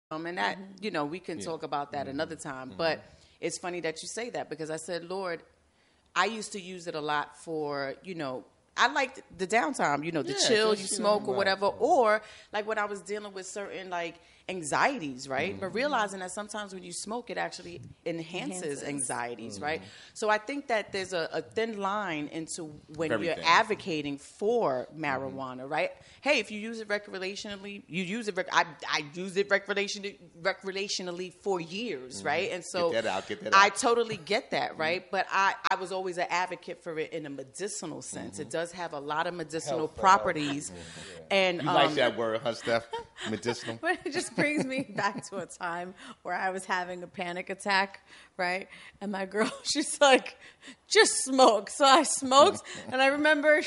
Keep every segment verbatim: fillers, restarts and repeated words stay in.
Um, and that, mm-hmm. you know, we can yeah. talk about that mm-hmm. another time. Mm-hmm. But it's funny that you say that because I said, Lord, I used to use it a lot for, you know, I liked the downtime, you know, the yeah, chill, you smoke or whatever. Right. Or like when I was dealing with certain like anxieties, right? Mm-hmm. But realizing that sometimes when you smoke, it actually enhances, enhances. anxieties, mm-hmm. right? So I think that there's a, a thin line into when Everything. you're advocating for marijuana, mm-hmm. right? Hey, if you use it recreationally, you use it. Rec- I I use it recreationally, recreationally for years, mm-hmm. right? And so get that out, get that I out. totally get that, right? Mm-hmm. But I, I was always an advocate for it in a medicinal sense. Mm-hmm. It does have a lot of medicinal health, properties, health. Yeah. and you um, like that word, huh, Steph? Medicinal. But it just brings me back to a time where I was having a panic attack, right? And my girl, she's like, just smoke. So I smoked, and I remember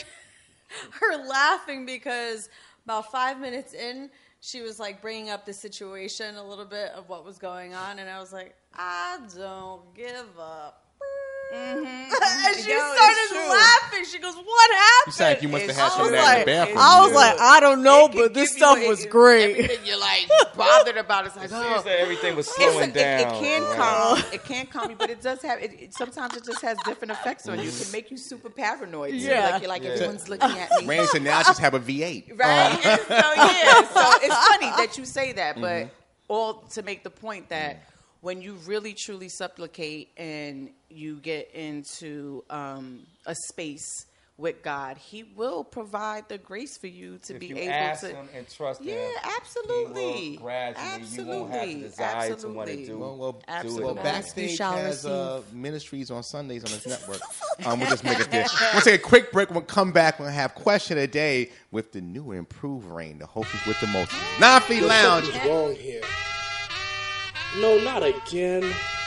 her laughing because about five minutes in, she was like bringing up the situation a little bit of what was going on, and I was like, I don't give up. Mm-hmm. And she Yo, started laughing. She goes, "What happened?" You sound like you must have had some like, in the bathroom. I was like, "I don't know, but this stuff you, was it, great." Everything you're like bothered about it's like, oh, everything was slowing a, down. It, it can right. calm, it can calm you, but it does have. It, it, sometimes it just has different effects on you. It can make you super paranoid. Yeah, like, you're like yeah. everyone's looking at me. Randy said, "Now I just have a V eight." Right. Uh. So yeah. So it's funny that you say that, but mm-hmm. all to make the point that. Mm-hmm. When you really truly supplicate and you get into um, a space with God, He will provide the grace for you to if be you able ask to. Him and trust yeah, Him. absolutely. He will gradually, absolutely. you won't have the desire absolutely. to want to do. Well, well, absolutely. well Backstage has uh, ministries on Sundays on his network. um, we'll just make it there. We'll take a quick break. We'll come back. We'll have question of the day with the new and improved Rain, the hostess with the most. Nine Feet Lounge. What's wrong here? No, not again.